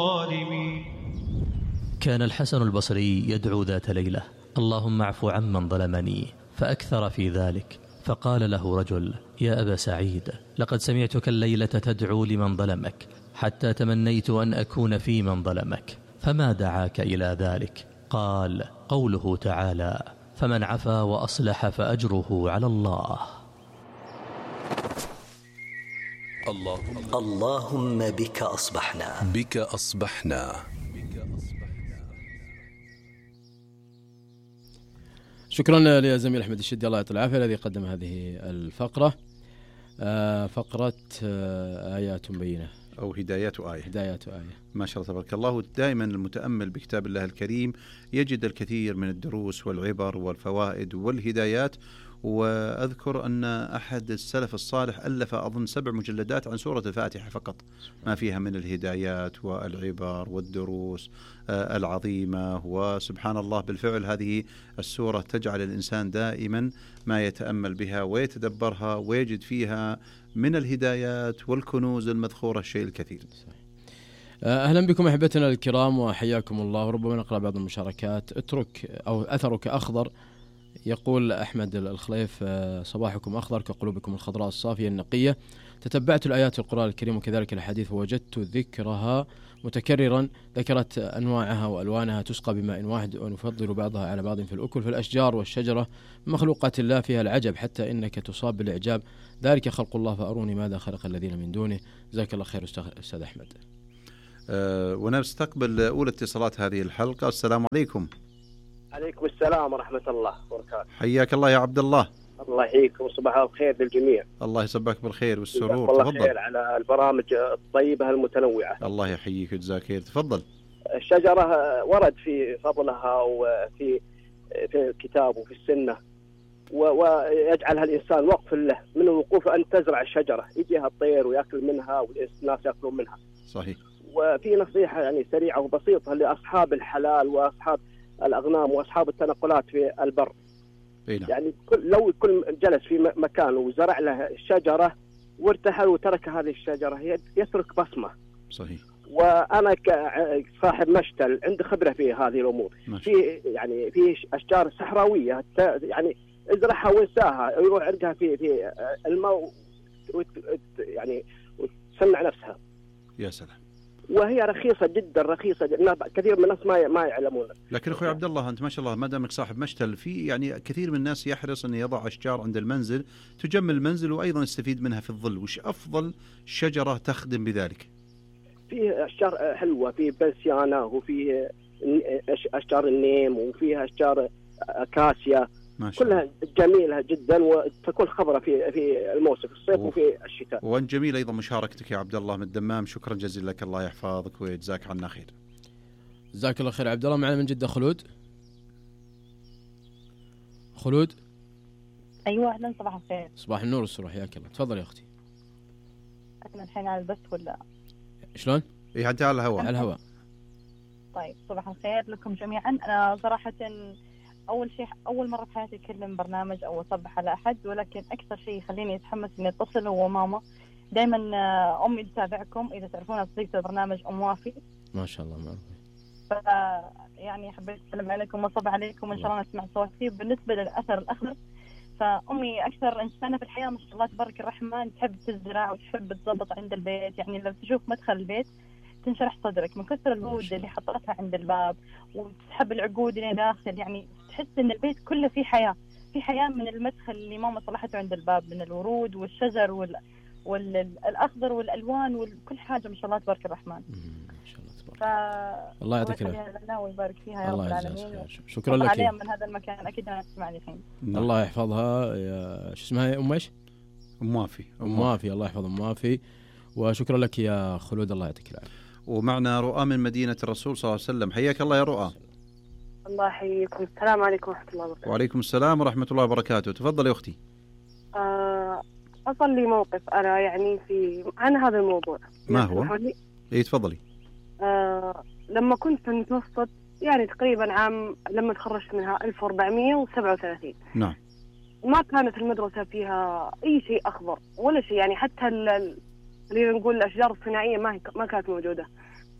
الظالمين. كان الحسن البصري يدعو ذات ليلة: اللهم اعف عمن ظلمني، فأكثر في ذلك. فقال له رجل: يا أبا سعيد، لقد سمعتك الليلة تدعو لمن ظلمك حتى تمنيت أن أكون في من ظلمك، فما دعاك إلى ذلك؟ قال: قوله تعالى: فمن عفا وأصلح فأجره على الله. اللهم بك أصبحنا. شكرا لزميل أحمد الشدي الله يعطيه العافية الذي قدم هذه الفقرة. فقرة آيات بينة أو هدايات آية. ما شاء الله تبارك الله. دائما المتأمل بكتاب الله الكريم يجد الكثير من الدروس والعبر والفوائد والهدايات. وأذكر أن أحد السلف الصالح ألف أظن 7 مجلدات عن سورة الفاتحة فقط، ما فيها من الهدايات والعبر والدروس العظيمة. وسبحان الله بالفعل هذه السورة تجعل الإنسان دائما ما يتأمل بها ويتدبرها ويجد فيها من الهدايات والكنوز المذخورة الشيء الكثير. أهلا بكم أحبتنا الكرام وحياكم الله. وربما نقرأ بعض المشاركات. أثرك أخضر، يقول أحمد الخليف: صباحكم أخضر كقلوبكم الخضراء الصافية النقية. تتبعت الآيات القرآن الكريم وكذلك الحديث ووجدت ذكرها متكررا، ذكرت أنواعها وألوانها تسقى بماء واحد ونفضل بعضها على بعض في الأكل. فالأشجار والشجرة مخلوقات الله فيها العجب حتى إنك تصاب بالإعجاب، ذلك خلق الله فأروني ماذا خلق الذين من دونه. جزاك الله خير أستاذ أحمد. ونستقبل أولى اتصالات هذه الحلقة. السلام عليكم. عليكم السلام ورحمة الله وبركاته. حياك الله يا عبد الله. الله يحييكم وصباح الخير للجميع. الله يصبحك بالخير والسرور. تفضل. خير على البرامج الطيبة المتنوعة. الله يحييك وجزاك خير. تفضل. الشجرة ورد في فضلها وفي الكتاب وفي السنة، ويجعلها الإنسان وقف له من الوقوف أن تزرع الشجرة، يجيها الطير ويأكل منها والناس يأكلون منها. صحيح. وفي نصيحة يعني سريعة وبسيطة لأصحاب الحلال وأصحاب الأغنام وأصحاب التنقلات في البر. يعني لو كل جلس في مكان وزرع له شجرة وارتحل وترك هذه الشجرة يترك بصمة. صحيح. وأنا كصاحب مشتل عندي خبرة في هذه الأمور. في أشجار صحراوية يعني ازرعها وانساها، يروح عندها في الماء يعني وتصنع نفسها. يا سلام. وهي رخيصة جدا، رخيصة جدا. كثير من الناس ما يعلمون. لكن أخوي عبد الله أنت ما شاء الله ما دامك صاحب مشتل، في يعني كثير من الناس يحرص أن يضع أشجار عند المنزل تجمل المنزل وأيضا يستفيد منها في الظل. وش أفضل شجرة تخدم بذلك؟ في أشجار حلوة، في بنسيانة وفي أشجار النيم وفيها أشجار أكاسيا، كلها جميلة جدا وتكون خضرة في الموسم في الصيف وفي الشتاء. وأن جميل أيضا مشاركتك يا عبد الله من الدمام. شكرا جزيلا لك، الله يحفظك ويجزاك عنا خير. جزاك الله خير عبد الله. معنا من جدة خلود. أيوة أهلا، صباح الخير. صباح النور والسرور، حياك الله. تفضل يا أختي. أنا الحين على البث ولا شلون؟ إيه أنت على الهواء. على الهواء. طيب صباح الخير لكم جميعا. أنا صراحة أول مرة في حياتي أكلم برنامج أو أصبح على أحد، ولكن أكثر شيء يخليني أتحمس إني أتصل هو ماما. دائما أمي تتابعكم، إذا تعرفون صديقة البرنامج أم وافي. ما شاء الله معروف. يعني حبيت أسلم عليكم وأصبح عليكم وإن شاء الله نسمع صوتي. بالنسبة للأثر الأخضر، فأمي أكثر إنسانة في الحياة ما شاء الله تبارك الرحمن، تحب تزرع وتحب تضبط عند البيت. يعني لو تشوف مدخل البيت تنشرح صدرك من كثر الورود اللي حطتها عند الباب، وتسحب العقود اللي داخل. يعني تحس إن البيت كله فيه حياة، في حياة من المدخل اللي ماما صلحته عند الباب، من الورود والشجر والأخضر والألوان وكل حاجة ما شاء الله تبارك الرحمن. ما شاء الله تبارك. الله يعطيك العافية ويبارك فيها يا رب العالمين. شكرا لك من هذا المكان أكيد أنا تسمعني الحين. الله يحفظها. شو اسمها أم إيش؟ أم وافي. الله يحفظ أم وافي. وشكرا لك يا خلود، الله يعطيك العافية. ومعنا رؤى من مدينة الرسول صلى الله عليه وسلم. حياك الله يا رؤى. الله يحييكم. السلام عليكم ورحمة الله وبركاته. وعليكم السلام ورحمة الله وبركاته. تفضل يا أختي. أصل لي موقف أنا يعني عن هذا الموضوع. ما هو؟ إيه تفضلي. لما كنت في المتوسط يعني تقريبا عام لما تخرجت منها 1437. نعم. ما كانت المدرسة فيها أي شيء أخضر ولا شيء، يعني حتى اللي نقول الأشجار الصناعية ما كانت موجودة.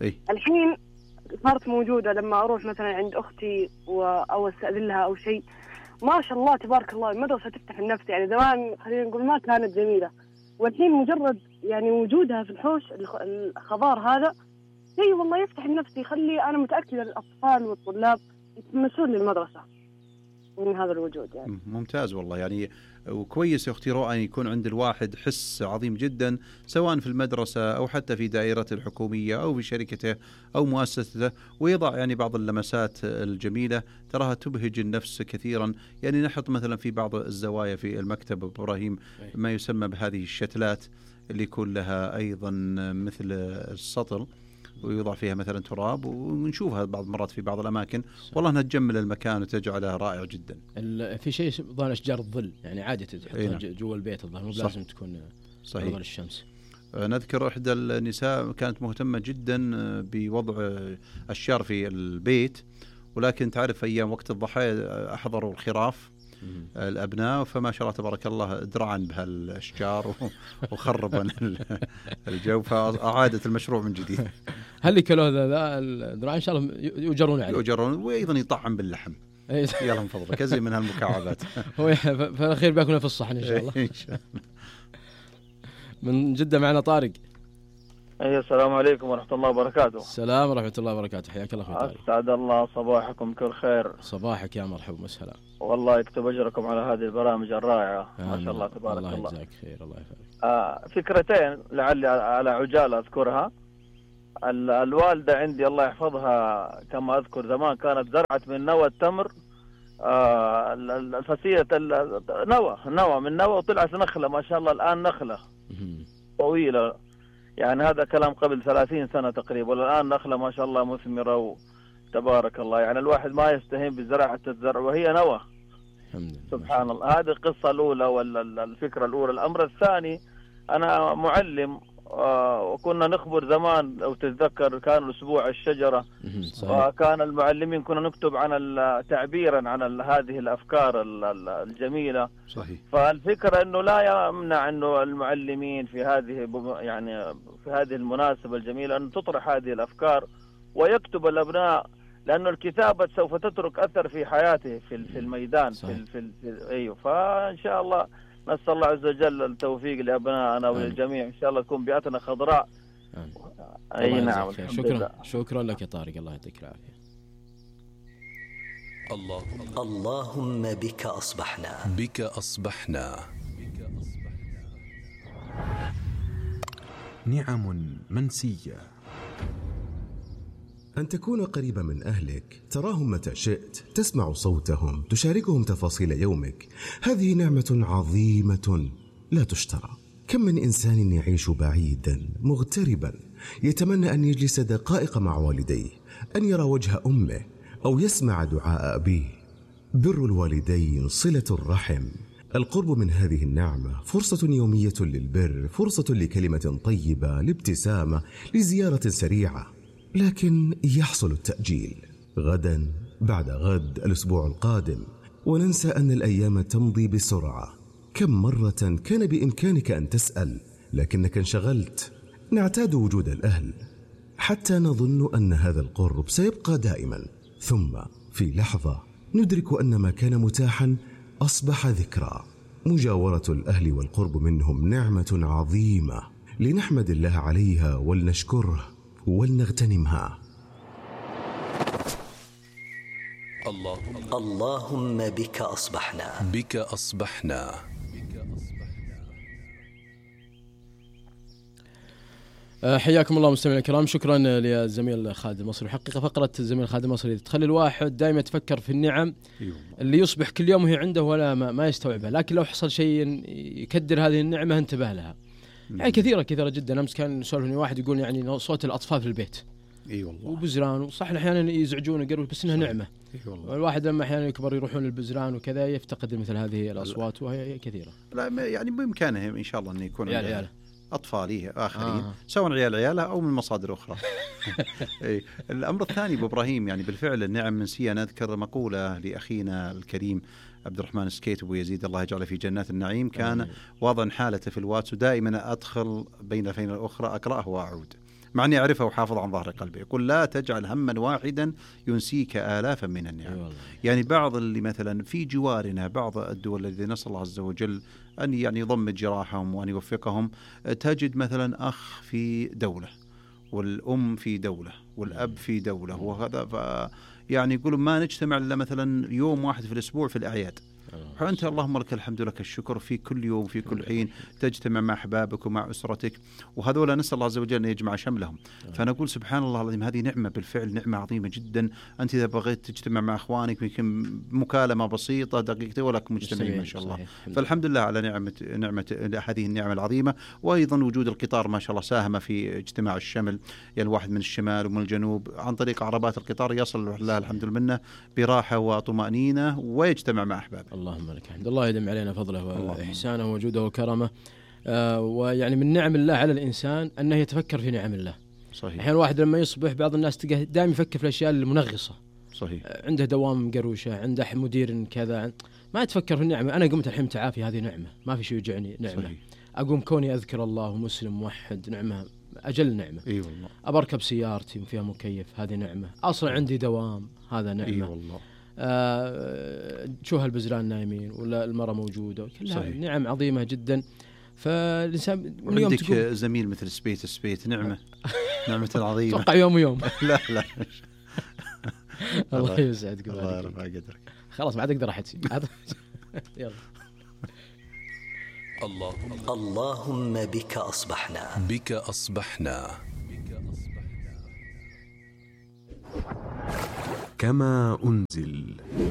الحين صارت موجودة لما أروح مثلا عند أختي أو أستأذن لها أو شيء، ما شاء الله تبارك الله المدرسة تفتح النفس. يعني زمان خلينا نقول ما كانت جميلة، والحين مجرد يعني وجودها في الحوش الخضار هذا شيء والله يفتح النفس، يخلي أنا متأكدة الأطفال والطلاب يتمسون للمدرسة من هذا الوجود. يعني ممتاز والله، يعني وكويس يا أختي رؤى أن يكون عند الواحد حس عظيم جدا، سواء في المدرسة أو حتى في دائرته الحكومية أو في شركته أو مؤسسته، ويضع يعني بعض اللمسات الجميلة تراها تبهج النفس كثيرا. يعني نحط مثلا في بعض الزوايا في المكتب إبراهيم ما يسمى بهذه الشتلات اللي يكون لها أيضا مثل السطل ويوضع فيها مثلا تراب، ونشوفها بعض مرات في بعض الأماكن والله أنها تجمل المكان وتجعلها رائع جدا. في شيء ظل أشجار الظل، يعني عادي تحطها جوا البيت الظل، مو لازم تكون صحيح الشمس. نذكر إحدى النساء كانت مهتمة جدا بوضع أشجار في البيت، ولكن تعرف أيام وقت الضحايا أحضروا الخراف الأبناء، فما شاء الله تبارك الله درعن بهالأشجار وخربا الجو، فأعادت المشروع من جديد. هل كلوا ذا الدرعن إن شاء الله يؤجرون عليه، يؤجرون وأيضا يطعم باللحم. يلا من فضلك زي من هالمكعبات. هو في الأخير بياكلنا في الصحن إن شاء الله. من جدة معنا طارق. السلام عليكم ورحمة الله وبركاته. السلام ورحمة الله وبركاته، حياك الله طارق. أسعد الله صباحكم كل خير. صباحك يا مرحبا وسهلا. والله يكتب أجركم على هذه البرامج الرائعة، ما شاء الله تبارك الله. الله يجزاك خير، الله يفعل. فكرتين لعلي على عجالة أذكرها. الوالدة عندي الله يحفظها كما أذكر زمان كانت زرعت من نوى التمر الفسيلة نوى من نوى وطلعت نخلة ما شاء الله الآن نخلة طويلة، يعني هذا كلام قبل 30 سنة تقريبا، والآن نخلة ما شاء الله مثمرة تبارك الله. يعني الواحد ما يستهين بزراعة الزرع وهي نوى. سبحان الله. هذه القصة الأولى والفكرة الأولى. الأمر الثاني أنا معلم وكنا نخبر زمان لو تتذكر كان أسبوع الشجرة، وكان المعلمين كنا نكتب عن تعبيرا عن هذه الأفكار الجميلة. صحيح. فالفكرة أنه لا يمنع أنه المعلمين في هذه المناسبة الجميلة أن تطرح هذه الأفكار ويكتب الأبناء، لأنه الكتابة سوف تترك أثر في حياته في الميدان. أيوه. فإن شاء الله نسأل الله عز وجل التوفيق لأبنائنا وللجميع، إن شاء الله تكون بيئتنا خضراء. أي نعم. شكرا لك يا طارق، الله يعطيك العافية. اللهم بك أصبحنا نعم منسية. أن تكون قريبا من أهلك، تراهم متى شئت، تسمع صوتهم، تشاركهم تفاصيل يومك، هذه نعمة عظيمة لا تشترى. كم من إنسان يعيش بعيدا مغتربا يتمنى أن يجلس دقائق مع والديه، أن يرى وجه أمه أو يسمع دعاء أبيه. بر الوالدين، صلة الرحم، القرب من هذه النعمة فرصة يومية للبر، فرصة لكلمة طيبة، لابتسامة، لزيارة سريعة. لكن يحصل التأجيل، غدا بعد غد، الأسبوع القادم، وننسى أن الأيام تمضي بسرعة. كم مرة كان بإمكانك أن تسأل لكنك انشغلت. نعتاد وجود الأهل حتى نظن أن هذا القرب سيبقى دائما، ثم في لحظة ندرك أن ما كان متاحا أصبح ذكرى. مجاورة الأهل والقرب منهم نعمة عظيمة لنحمد الله عليها ولنشكره ولنغتنمها. اللهم بك أصبحنا. حياكم الله مستمعينا الكرام، شكرا للزميل خالد المصري. حقيقة فقرة الزميل خالد المصري تخلي الواحد دائما يتفكر في النعم اللي يصبح كل يوم وهي عنده ولا ما يستوعبها، لكن لو حصل شيء يكدر هذه النعمة انتبه لها. يعني كثيرة جدا. أمس كان نسولف واحد يقول يعني صوت الأطفال في البيت والله وبزران، وصح أحيانا يزعجون ويقروا، بس إنها نعمة. الواحد لما أحيانا يكبر يروحون للبزران وكذا يفتقد مثل هذه الأصوات، وهي كثيرة. لا يعني بإمكانهم إن شاء الله أن يكون عياله أطفاليه آخرين سواء عياله أو من مصادر أخرى. الأمر الثاني بإبراهيم، يعني بالفعل النعم منسية. نذكر مقولة لأخينا الكريم عبد الرحمن سكيت أبو يزيد الله يجعله في جنات النعيم، كان واضعا حالته في الواتس ودائما أدخل بين الأخرى أقرأه وأعود. مع أني أعرفه وحافظ عن ظهر قلبي. يقول لا تجعل هما واحدا ينسيك آلافا من النعم. يعني بعض اللي مثلا في جوارنا بعض الدول التي نسأل الله عز وجل أن يعني يضمد جراحهم وأن يوفقهم، تجد مثلا أخ في دولة والأم في دولة والأب في دولة وهذا، يعني يقولوا ما نجتمع إلا مثلا يوم واحد في الأسبوع في الأعياد. فأنت اللهم لك الحمد لك الشكر في كل يوم في كل حين تجتمع مع أحبابك ومع أسرتك، وهذولا نسأل الله عز وجل أن يجمع شملهم. فأنا أقول سبحان الله العظيم هذه نعمة بالفعل، نعمة عظيمة جدا. أنت إذا بغيت تجتمع مع أخوانك يمكن مكالمة بسيطة دقيقتين ولك مجتمعين ما شاء الله. فالحمد لله على نعمة هذه النعمة العظيمة. وأيضا وجود القطار ما شاء الله ساهم في اجتماع الشمل، يعني الواحد من الشمال ومن الجنوب عن طريق عربات القطار يصل لله الحمد لله براحة وطمأنينة ويجتمع مع أحبابه. اللهم لك الحمد. الله يدم علينا فضله وإحسانه وجوده وكرمه. ويعني من نعم الله على الإنسان أنه يتفكر في نعم الله. صحيح. أحيانا الواحد لما يصبح بعض الناس تلقاه دائما يفكر في الأشياء المنغصة. صحيح. عنده دوام مقروشة، عنده مدير كذا، ما يتفكر في النعمة. أنا قمت الحين تعافي، هذه نعمة ما في شيء يوجعني، نعمة. صحيح. أقوم كوني أذكر الله ومسلم موحد، نعمة أجل نعمة. أي والله. أبركب سيارتي فيها مكيف، هذه نعمة. أصلا عندي دوام، هذا نعمة. أي والله. شو هالبزران نايمين ولا المرأة موجودة، كلها نعم عظيمة جدا. فالإنسان عندك زميل مثل سبيت نعمة نعمة عظيمة. توقع يوم لا الله يسعدك الله يرفع قدرك. خلاص ما عاد أقدر أحد يلا. اللهم بك أصبحنا كما أنزل.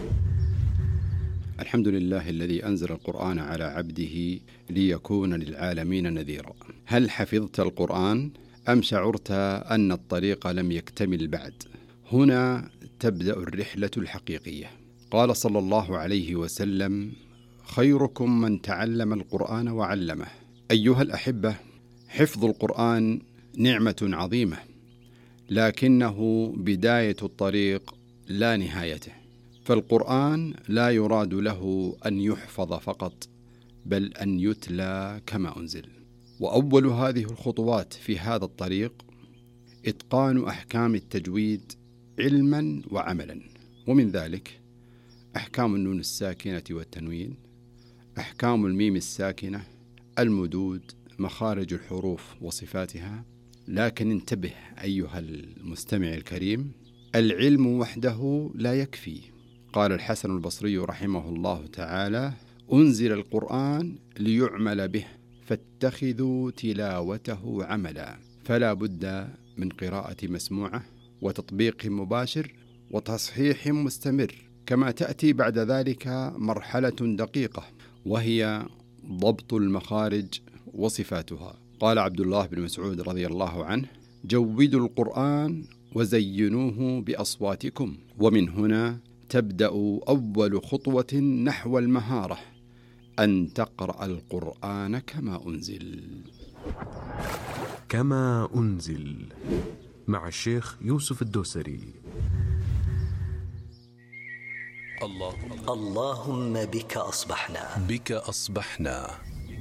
الحمد لله الذي أنزل القرآن على عبده ليكون للعالمين نذيرا. هل حفظت القرآن أم شعرت أن الطريق لم يكتمل بعد؟ هنا تبدأ الرحلة الحقيقية. قال صلى الله عليه وسلم: خيركم من تعلم القرآن وعلمه. أيها الأحبة، حفظ القرآن نعمة عظيمة، لكنه بداية الطريق لا نهايته. فالقرآن لا يراد له أن يحفظ فقط، بل أن يتلى كما أنزل. وأول هذه الخطوات في هذا الطريق إتقان أحكام التجويد علما وعملا، ومن ذلك أحكام النون الساكنة والتنوين، أحكام الميم الساكنة، المدود، مخارج الحروف وصفاتها. لكن انتبه أيها المستمع الكريم، العلم وحده لا يكفي. قال الحسن البصري رحمه الله تعالى: أنزل القرآن ليعمل به فاتخذوا تلاوته عملا. فلا بد من قراءة مسموعة وتطبيق مباشر وتصحيح مستمر، كما تأتي بعد ذلك مرحلة دقيقة وهي ضبط المخارج وصفاتها. قال عبد الله بن مسعود رضي الله عنه: جودوا القرآن وزينوه بأصواتكم. ومن هنا تبدأ أول خطوة نحو المهارة، أن تقرأ القرآن كما أنزل. كما أنزل مع الشيخ يوسف الدوسري. اللهم بك أصبحنا.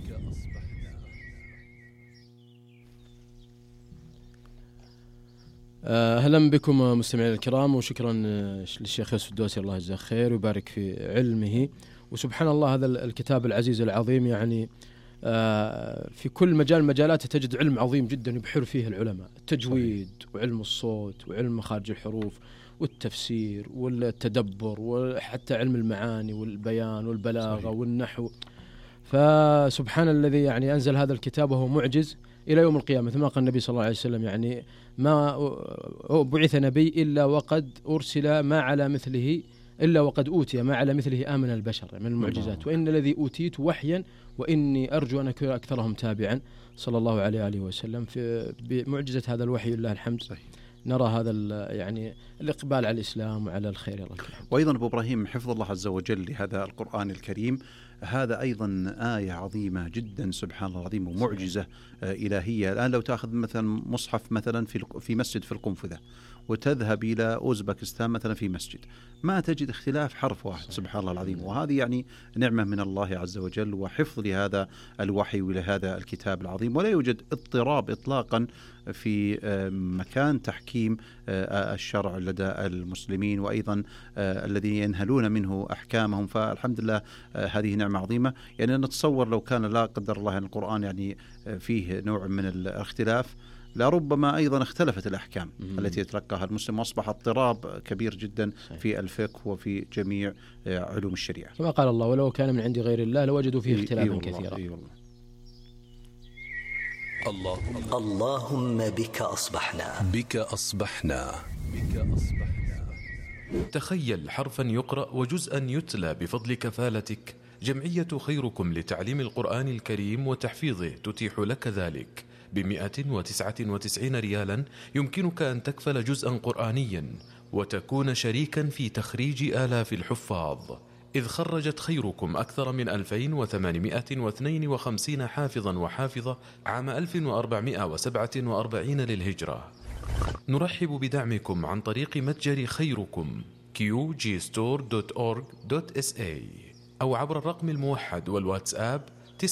أهلا بكم مستمعين الكرام، وشكرا للشيخ يوسف الدوسري، الله يجزاه خير ويبارك في علمه. وسبحان الله هذا الكتاب العزيز العظيم، يعني في كل مجال مجالاته تجد علم عظيم جدا يبحر فيه العلماء، التجويد وعلم الصوت وعلم مخارج الحروف والتفسير والتدبر وحتى علم المعاني والبيان والبلاغة والنحو. فسبحان الذي يعني أنزل هذا الكتاب وهو معجز إلى يوم القيامة. مثل ما قال النبي صلى الله عليه وسلم: يعني ما بعث نبي إلا وقد أرسل ما على مثله، إلا وقد أوتي ما على مثله آمن البشر من المعجزات، وإن الذي أوتيت وحيا وإني أرجو أن أكون أكثرهم تابعا، صلى الله عليه وآله وسلم. في بمعجزة هذا الوحي لله الحمد نرى هذا يعني الإقبال على الإسلام وعلى الخير. وأيضا أبو إبراهيم، حفظ الله عز وجل لهذا القرآن الكريم هذا أيضا آية عظيمة جدا سبحان الله العظيم ومعجزة إلهية. الآن لو تأخذ مثلا مصحف مثلا في مسجد في القنفذة وتذهب إلى أوزبكستان مثلا في مسجد، ما تجد اختلاف حرف واحد سبحان الله العظيم. وهذه يعني نعمة من الله عز وجل وحفظ لهذا الوحي ولهذا الكتاب العظيم. ولا يوجد اضطراب إطلاقا في مكان تحكيم الشرع لدى المسلمين، وأيضا الذين ينهلون منه أحكامهم. فالحمد لله هذه نعمة عظيمة. يعني نتصور لو كان لا قدر الله أن القرآن يعني فيه نوع من الاختلاف لربما أيضا اختلفت الأحكام التي يتلقاها المسلم، وأصبح اضطراب كبير جدا في الفقه وفي جميع علوم الشريعة. كما قال الله: ولو كان من عند غير الله لوجدوا فيه اختلافا كثيرا. اللهم بك أصبحنا. بك أصبحنا. تخيل حرفا يقرأ وجزءا يتلى بفضل كفالتك. جمعية خيركم لتعليم القرآن الكريم وتحفيظه تتيح لك ذلك. ب199 ريالا يمكنك أن تكفل جزءا قرآنيا وتكون شريكا في تخريج آلاف الحفاظ، إذ خرجت خيركم أكثر من 2852 حافظا وحافظة عام 1447 للهجرة. نرحب بدعمكم عن طريق متجر خيركم qgstore.org.sa أو عبر الرقم الموحد والواتساب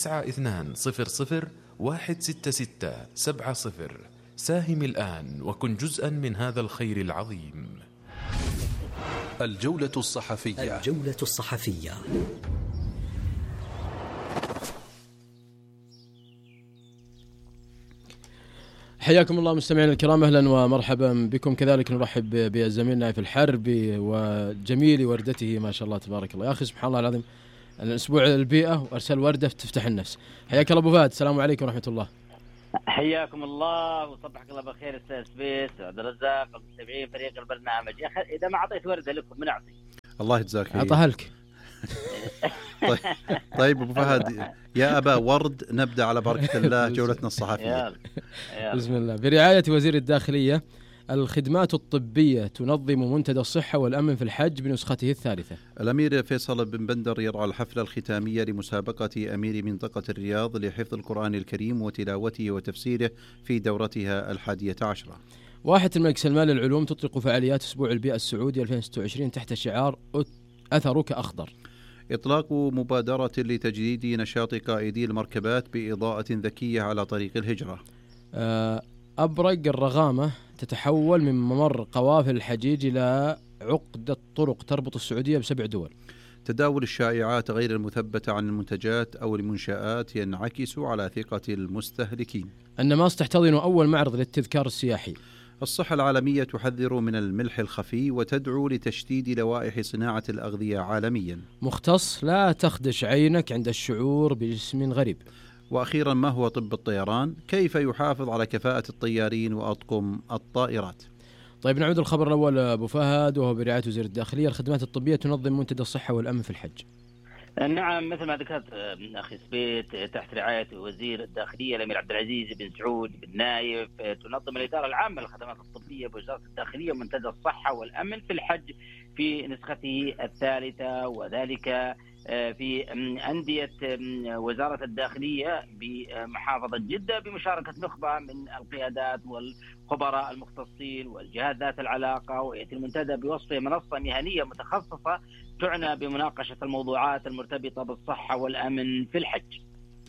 92016670. ساهم الآن وكن جزءا من هذا الخير العظيم. الجولة الصحفية. الجولة الصحفية. حياكم الله مستمعينا الكرام، أهلا ومرحبا بكم. كذلك نرحب بزميلنا نايف الحربي وجميل وردته ما شاء الله تبارك الله. يا أخي سبحان الله العظيم، الأسبوع البيئة وأرسال وردة تفتح النفس. حياك الله أبو فهد، السلام عليكم ورحمة الله. حياكم الله وصبحك الله بالخير أستاذ سبيس وعبد الرزاق ومتابعين فريق البرنامج. يا أخي إذا ما أعطيت وردة لكم من أعطي؟ الله يجزاك خير. أعطاها لك. طيب أبو فهد يا أبا ورد، نبدأ على بركة الله جولتنا الصحفية. بسم الله. برعاية وزير الداخلية، الخدمات الطبية تنظم منتدى الصحة والأمن في الحج بنسخته الثالثة. الأمير فيصل بن بندر يرعى الحفلة الختامية لمسابقة أمير منطقة الرياض لحفظ القرآن الكريم وتلاوته وتفسيره في دورتها 11. واحة الملك سلمان للعلوم تطلق فعاليات أسبوع البيئة السعودي 2026 تحت شعار أثرك أخضر. إطلاق مبادرة لتجديد نشاط قائدي المركبات بإضاءة ذكية على طريق الهجرة. أبرق الرغامة تتحول من ممر قوافل الحجيج إلى عقدة طرق تربط السعودية ب7 دول. تداول الشائعات غير المثبتة عن المنتجات أو المنشآت ينعكس على ثقة المستهلكين. النماص تحتضن أول معرض للتذكار السياحي. الصحة العالمية تحذر من الملح الخفي وتدعو لتشديد لوائح صناعة الأغذية عالميا. مختص لا تخدش عينك عند الشعور بجسم غريب. وأخيرا، ما هو طب الطيران؟ كيف يحافظ على كفاءة الطيارين وأطقم الطائرات؟ طيب نعود الخبر الأول أبو فهد، وهو برعاية وزير الداخلية. الخدمات الطبية تنظم منتدى الصحة والأمن في الحج. نعم، مثل ما ذكرت أخي سبيت، تحت رعاية وزير الداخلية الأمير عبد العزيز بن سعود بن نايف، تنظم الإدارة العامة للخدمات الطبية بوزارة الداخلية منتدى الصحة والأمن في الحج في نسخته الثالثة، وذلك في أندية وزارة الداخلية بمحافظة جدة بمشاركة نخبة من القيادات والخبراء المختصين والجهات ذات العلاقة. ويأتي المنتدى بوصفه منصة مهنية متخصصة تعنى بمناقشة الموضوعات المرتبطة بالصحة والأمن في الحج.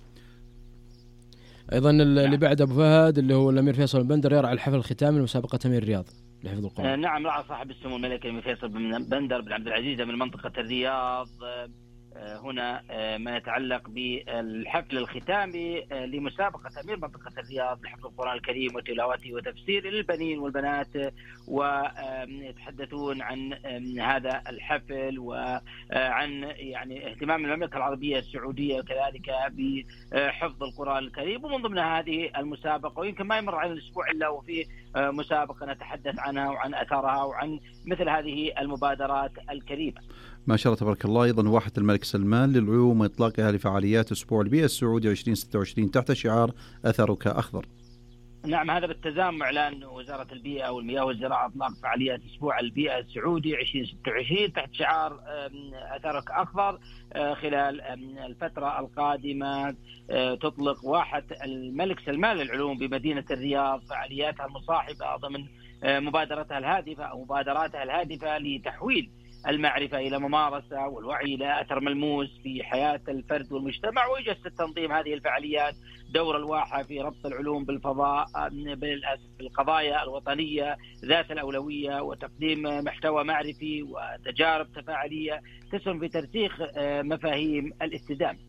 أيضا اللي بعد أبو فهد اللي هو الأمير فيصل بن بندر يرعى الحفل الختامي لمسابقة أمير الرياض لحفظ القرآن. نعم، رعى صاحب السمو الملك الأمير فيصل بن بندر بن عبد العزيز من منطقة الرياض هنا ما يتعلق بالحفل الختامي لمسابقة أمير منطقة الرياض لحفظ القرآن الكريم وتلاوته وتفسيره للبنين والبنات، ويتحدثون عن هذا الحفل وعن يعني اهتمام المملكة العربية السعودية كذلك بحفظ القرآن الكريم. ومن ضمن هذه المسابقة، ويمكن ما يمر على الأسبوع إلا وفي مسابقة نتحدث عنها وعن أثرها وعن مثل هذه المبادرات الكريمة. ما شاء الله تبارك الله. أيضا واحة الملك سلمان للعلوم إطلاقها لفعاليات أسبوع البيئة السعودي 2026 تحت شعار أثرك أخضر. نعم، هذا بالتزامن إعلان وزارة البيئة والمياه والزراعة إطلاق فعاليات أسبوع البيئة السعودي 2026 تحت شعار أثرك أخضر. خلال الفترة القادمة تطلق واحة الملك سلمان للعلوم بمدينة الرياض فعالياتها المصاحبة ضمن مبادراتها الهادفة لتحويل المعرفة إلى ممارسة والوعي إلى أثر ملموس في حياة الفرد والمجتمع. ويجسد تنظيم هذه الفعاليات دور الواحة في ربط العلوم بالفضاء بالقضايا الوطنية ذات الأولوية وتقديم محتوى معرفي وتجارب تفاعلية تسهم في ترسيخ مفاهيم الاستدامة.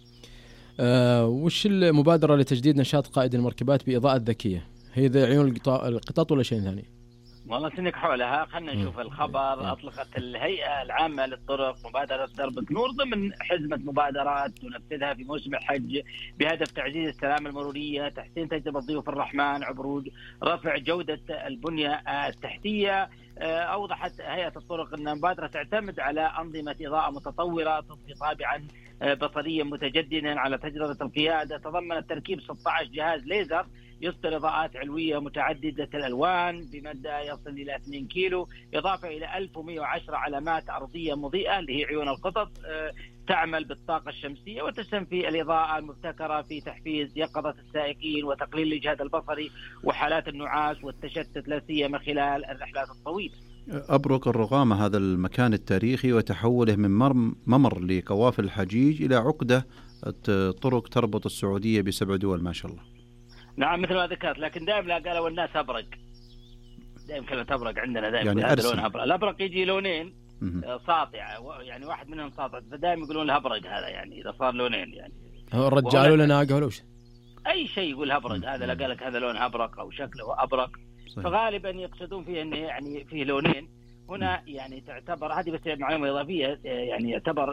وش المبادرة لتجديد نشاط قائد المركبات بإضاءة ذكية؟ هي ذي عيون القطاط ولا شيء ثاني؟ والله سنك حولها. خلنا نشوف الخبر. أطلقت الهيئة العامة للطرق مبادرة درب نور ضمن حزمة مبادرات تنفذها في موسم الحج بهدف تعزيز السلامة المرورية، تحسين تجربة ضيوف الرحمن عبر رفع جودة البنية التحتية. أوضحت هيئة الطرق أن المبادرة تعتمد على أنظمة إضاءة متطورة تضفي طابعا بصريا متجددا على تجربة القيادة. تضمنت تركيب 16 جهاز ليزر يصدر إضاءات علوية متعددة الألوان بمدى يصل إلى 2 كيلو، إضافة إلى 1110 علامات أرضية مضيئة اللي هي عيون القطط تعمل بالطاقة الشمسية وتسهم في الإضاءة المبتكرة في تحفيز يقظة السائقين وتقليل الإجهاد البصري وحالات النعاس والتشتت لا سيما خلال الرحلات الطويلة. أبرق الرغامة هذا المكان التاريخي وتحوله من ممر لقوافل الحجيج إلى عقدة طرق تربط السعودية ب7 دول ما شاء الله. نعم مثل ما ذكرت، لكن دائما قالوا الناس أبرق، دائما كلمة أبرق عندنا دائما يعني هذا لون أبرق. الأبرق يجي لونين ساطع، يعني واحد منهم ساطع، فدائما يقولون الأبرق هذا يعني إذا صار لونين يعني هو الرجال ولا ناقة ولا وش أي شيء يقول أبرق. هذا لا قالك هذا لون أبرق أو شكله أبرق صحيح. فغالبا يقصدون فيه أنه يعني فيه لونين هنا. يعني تعتبر هذه بس معلومة إضافية، يعني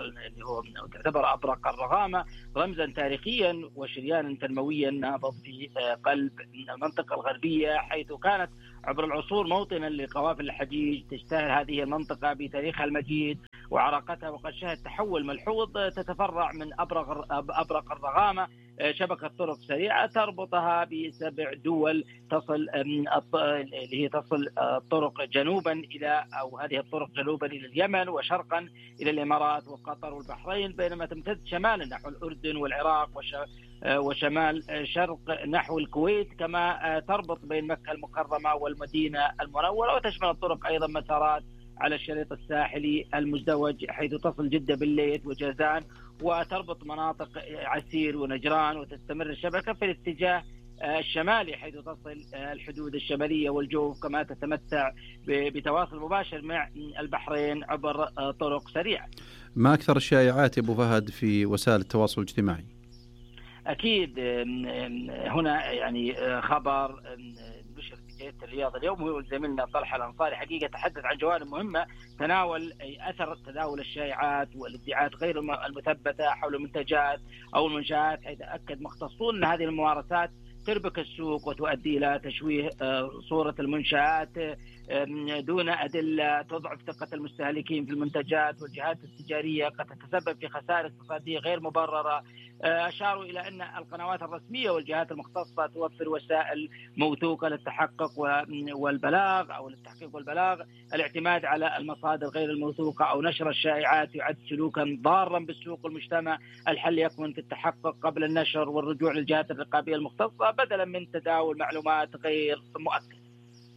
تعتبر أبرق الرغامة رمزا تاريخيا وشريانا تنمويا نابض في قلب المنطقة الغربية، حيث كانت عبر العصور موطنا لقوافل الحجيج. تشتهر هذه المنطقة بتاريخها المجيد وعراقتها، وقد شهد تحول ملحوظ تتفرع من أبرق الرغامة شبكة طرق سريعة تربطها ب7 دول تصل اللي هي تصل طرق جنوبا إلى أو هذه الطرق جنوبا إلى اليمن وشرقا إلى الإمارات وقطر والبحرين، بينما تمتد شمالا نحو الأردن والعراق وشمال شرق نحو الكويت، كما تربط بين مكة المكرمة والمدينة المنورة. وتشمل الطرق أيضا مسارات على الشريط الساحلي المزدوج حيث تصل جدة بالليث وجازان وتربط مناطق عسير ونجران، وتستمر الشبكة في الاتجاه الشمالي حيث تصل الحدود الشمالية والجوف، كما تتمتع بتواصل مباشر مع البحرين عبر طرق سريعة. ما أكثر الشائعات أبو فهد في وسائل التواصل الاجتماعي؟ أكيد هنا يعني خبر نشر في جريدة الرياض اليوم هو زميلنا طلحة الأنصاري حقيقة تحدث عن جوانب مهمة تناول أثر تداول الشائعات والادعاءات غير المثبتة حول المنتجات أو المنشآت، حيث أكد مختصون أن هذه الممارسات تربك السوق وتؤدي إلى تشويه صورة المنشآت دون أدلة، تضعف ثقة المستهلكين في المنتجات، والجهات التجارية قد تتسبب في خسائر اقتصادية غير مبررة. أشاروا إلى أن القنوات الرسمية والجهات المختصة توفر وسائل موثوقة للتحقق والبلاغ أو للتحقيق والبلاغ. الاعتماد على المصادر غير الموثوقة أو نشر الشائعات يعد سلوكا ضارا بالسوق والمجتمع. الحل يكمن في التحقق قبل النشر والرجوع للجهات الرقابية المختصة بدلا من تداول معلومات غير مؤكدة.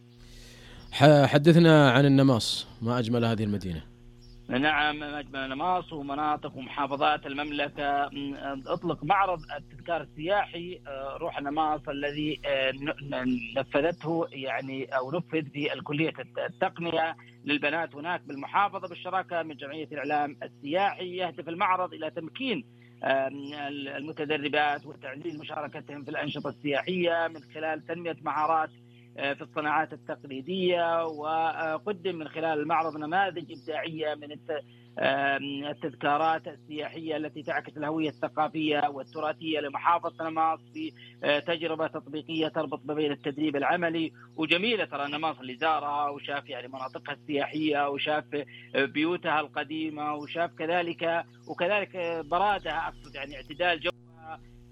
حدثنا عن النماص، ما أجمل هذه المدينة. نعم أجمل النماص ومناطق ومحافظات المملكة. أطلق معرض التذكار السياحي روح النماص الذي نفذته يعني أو نفذ في الكلية التقنية للبنات هناك بالمحافظة بالشراكة من جمعية الإعلام السياحي. يهدف المعرض إلى تمكين المتدربات وتعزيز مشاركتهم في الأنشطة السياحية من خلال تنمية مهارات في الصناعات التقليدية، وقدم من خلال المعرض نماذج إبداعية من التذكارات السياحية التي تعكس الهوية الثقافية والتراثية لمحافظة نماص في تجربة تطبيقية تربط ما بين التدريب العملي. وجميلة ترى نماص اللي زارها وشاف يعني مناطقها السياحية وشاف بيوتها القديمة وشاف كذلك برادها أقصد يعني اعتدال جوها.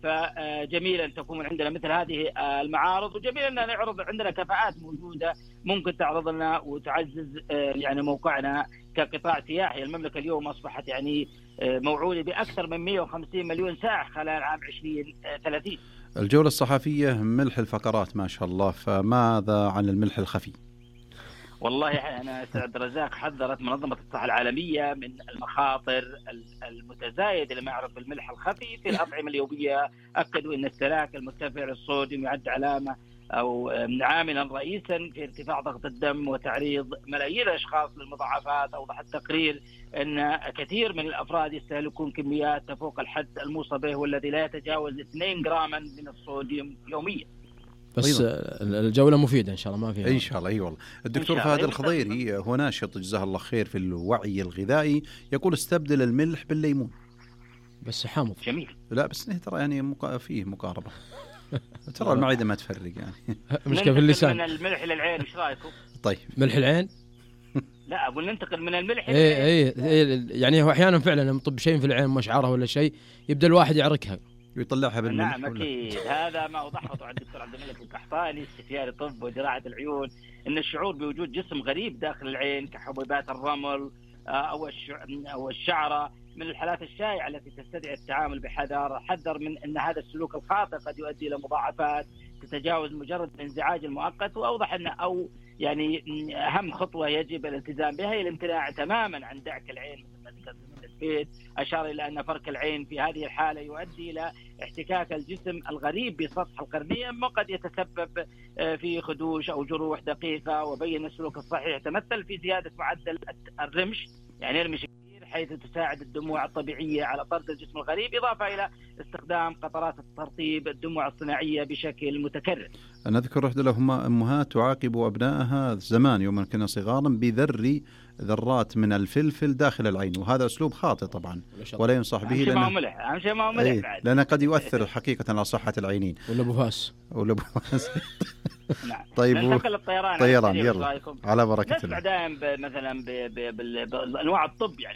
فجميل أن تكون عندنا مثل هذه المعارض، وجميل أن نعرض عندنا كفاءات موجودة ممكن تعرض لنا وتعزز يعني موقعنا كقطاع سياحي. المملكة اليوم أصبحت يعني موعودة بأكثر من 150 مليون سائح خلال عام 2030. الجولة الصحفية ملح الفقرات ما شاء الله، فماذا عن الملح الخفي؟ والله أنا سعد رزاق حذرت منظمة الصحة العالمية من المخاطر المتزايدة لما يعرف بالملح الخفي في الأطعمة اليومية. أكدوا أن استهلاك المرتفع للصوديوم يعد علامة أو عاملا رئيسا في ارتفاع ضغط الدم وتعريض ملايين الأشخاص للمضاعفات. أوضح التقرير أن كثير من الأفراد يستهلكون كميات تفوق الحد الموصى به والذي لا يتجاوز 2 جراما من الصوديوم يوميا. بس الجولة مفيدة إن شاء الله، ما فيها إن شاء الله. أي والله. الدكتور فهد الخضيري هو ناشط جزاه الله خير في الوعي الغذائي، يقول استبدل الملح بالليمون. بس حامض. جميل. لا بس ترى يعني فيه مقاربة. ترى المعدة ما تفرق يعني. مشكلة في اللسان. من الملح للعين إيش رأيكم؟ طيب. ملح العين؟ لا أقول ننتقل من الملح إيه يعني هو أحيانا فعلا مطب شيء في العين مشعرها ولا شيء يبدأ الواحد يعركها ويطلعها بالملح. نعم أكيد. هذا ما أوضحه عن الدكتور عبد الملك القحطاني استشاري طب وجراحة العيون، أن الشعور بوجود جسم غريب داخل العين كحبيبات الرمل أو الشعرة من الحالات الشائعة التي تستدعي التعامل بحذر. حذر من أن هذا السلوك الخاطئ قد يؤدي إلى مضاعفات تتجاوز مجرد الانزعاج المؤقت، وأوضح أن يعني أهم خطوة يجب الالتزام بها هي الامتناع تماما عن دعك العين مثل ما ذكرت من السبيت. أشار إلى أن فرك العين في هذه الحالة يؤدي إلى احتكاك الجسم الغريب بسطح القرنية وقد يتسبب في خدوش أو جروح دقيقة. وبين السلوك الصحيح يتمثل في زيادة معدل الرمش، يعني يرمش كثير حيث تساعد الدموع الطبيعية على طرد الجسم الغريب، إضافة إلى استخدام قطرات ترطيب الدموع الصناعية بشكل متكرر. نذكر إحدى الأمهات تعاقب أبنائها زمان يوم كنا صغارا بذر ذرات من الفلفل داخل العين، وهذا أسلوب خاطئ طبعا ولا ينصح به لأنه قد يؤثر حقيقة على صحة العينين. ولا بفاس نعم. طيب ننتقل للطيران يلا على بركة الله. نسمع دائما مثلا بأنواع الطب يعني